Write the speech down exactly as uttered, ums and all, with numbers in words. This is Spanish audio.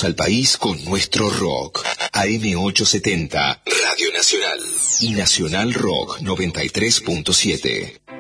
Conectamos al país con nuestro rock. A M ochocientos setenta, Radio Nacional. Y Nacional Rock noventa y tres punto siete.